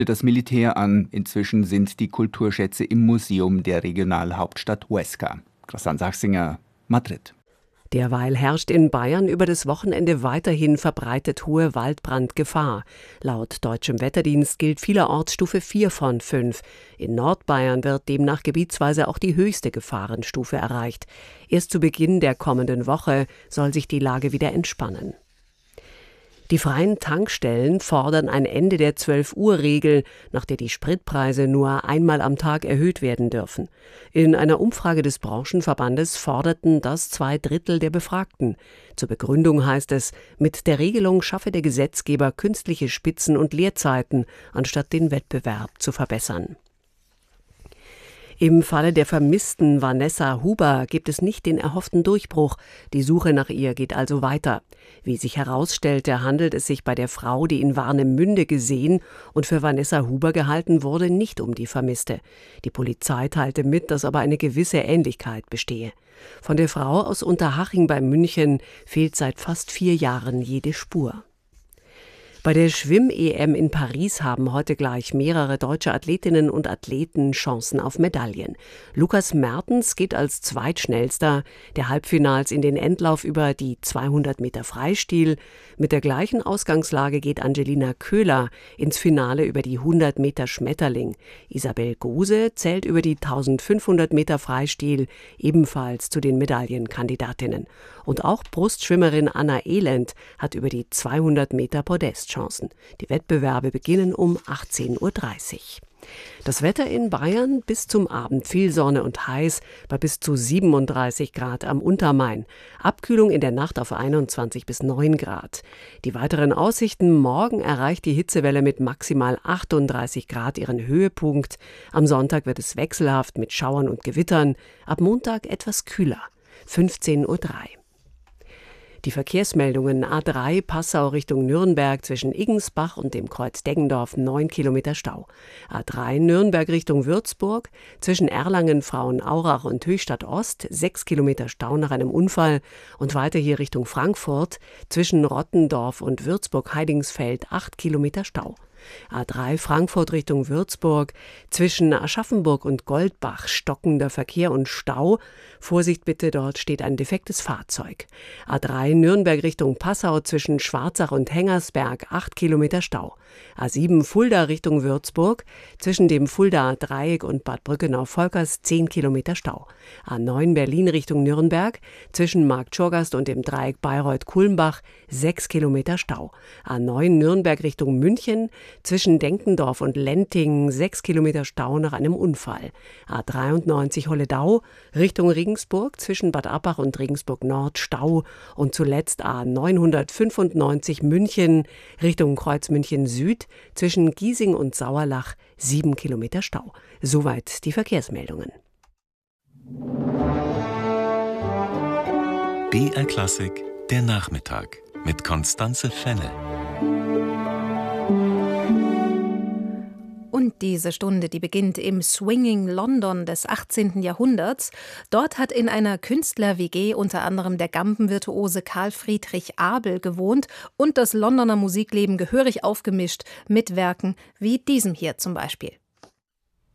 das Militär an. Inzwischen sind die Kulturschätze im Museum der Regionalhauptstadt Huesca. Christian Sachsinger, Madrid. Derweil herrscht in Bayern über das Wochenende weiterhin verbreitet hohe Waldbrandgefahr. Laut deutschem Wetterdienst gilt vielerorts Stufe 4 von 5. In Nordbayern wird demnach gebietsweise auch die höchste Gefahrenstufe erreicht. Erst zu Beginn der kommenden Woche soll sich die Lage wieder entspannen. Die freien Tankstellen fordern ein Ende der 12-Uhr-Regel, nach der die Spritpreise nur einmal am Tag erhöht werden dürfen. In einer Umfrage des Branchenverbandes forderten das 2/3 der Befragten. Zur Begründung heißt es, mit der Regelung schaffe der Gesetzgeber künstliche Spitzen und Leerzeiten, anstatt den Wettbewerb zu verbessern. Im Falle der vermissten Vanessa Huber gibt es nicht den erhofften Durchbruch. Die Suche nach ihr geht also weiter. Wie sich herausstellte, handelt es sich bei der Frau, die in Warnemünde gesehen und für Vanessa Huber gehalten wurde, nicht um die Vermisste. Die Polizei teilte mit, dass aber eine gewisse Ähnlichkeit bestehe. Von der Frau aus Unterhaching bei München fehlt seit fast 4 Jahren jede Spur. Bei der Schwimm-EM in Paris haben heute gleich mehrere deutsche Athletinnen und Athleten Chancen auf Medaillen. Lukas Mertens geht als Zweitschnellster der Halbfinals in den Endlauf über die 200 Meter Freistil. Mit der gleichen Ausgangslage geht Angelina Köhler ins Finale über die 100 Meter Schmetterling. Isabel Gose zählt über die 1500 Meter Freistil ebenfalls zu den Medaillenkandidatinnen. Und auch Brustschwimmerin Anna Elend hat über die 200 Meter Podestchancen. Die Wettbewerbe beginnen um 18:30 Uhr. Das Wetter in Bayern: bis zum Abend viel Sonne und heiß bei bis zu 37 Grad am Untermain. Abkühlung in der Nacht auf 21 bis 9 Grad. Die weiteren Aussichten: morgen erreicht die Hitzewelle mit maximal 38 Grad ihren Höhepunkt. Am Sonntag wird es wechselhaft mit Schauern und Gewittern. Ab Montag etwas kühler. 15:03 Uhr. Die Verkehrsmeldungen: A3 Passau Richtung Nürnberg zwischen Iggensbach und dem Kreuz Deggendorf 9 Kilometer Stau. A3 Nürnberg Richtung Würzburg zwischen Erlangen, Frauenaurach und Höchstadt Ost 6 Kilometer Stau nach einem Unfall. Und weiter hier Richtung Frankfurt zwischen Rottendorf und Würzburg-Heidingsfeld 8 Kilometer Stau. A3 Frankfurt Richtung Würzburg zwischen Aschaffenburg und Goldbach stockender Verkehr und Stau. Vorsicht bitte, dort steht ein defektes Fahrzeug. A3 Nürnberg Richtung Passau zwischen Schwarzach und Hengersberg 8 Kilometer Stau. A7 Fulda Richtung Würzburg zwischen dem Fuldaer Dreieck und Bad Brückenau-Volkers 10 Kilometer Stau. A9 Berlin Richtung Nürnberg zwischen Marktschorgast und dem Dreieck Bayreuth-Kulmbach 6 Kilometer Stau. A9 Nürnberg Richtung München zwischen Denkendorf und Lentingen 6 Kilometer Stau nach einem Unfall. A93 Holledau Richtung Regensburg zwischen Bad Abbach und Regensburg Nord Stau. Und zuletzt A995 München Richtung Kreuzmünchen Süd zwischen Giesing und Sauerlach 7 Kilometer Stau. Soweit die Verkehrsmeldungen. BR Klassik, der Nachmittag mit Constanze Fenne. Und diese Stunde, die beginnt im Swinging London des 18. Jahrhunderts. Dort hat in einer Künstler-WG unter anderem der Gambenvirtuose Karl Friedrich Abel gewohnt und das Londoner Musikleben gehörig aufgemischt mit Werken wie diesem hier zum Beispiel.